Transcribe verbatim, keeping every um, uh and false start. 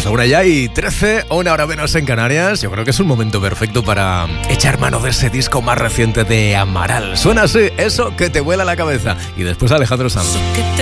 la una ya y trece, una hora menos en Canarias. Yo creo que es un momento perfecto para echar mano de ese disco más reciente de Amaral. Suena así, Eso que te vuela la cabeza. Y después Alejandro Sanz.